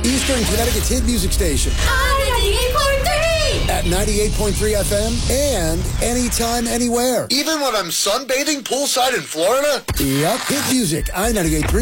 Eastern Connecticut's hit music station. At 98.3 FM and anytime, anywhere. Even when I'm sunbathing poolside in Florida? Yep, hit music, I-98.3.